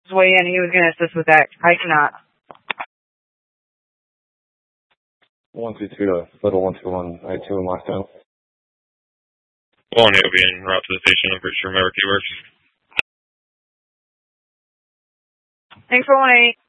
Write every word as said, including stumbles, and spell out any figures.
way in. He was going to assist with that. I cannot. one two two to little one two one, I two in lockdown. one eight will be en route to the station. I'm pretty sure my key works. Thanks for one eight.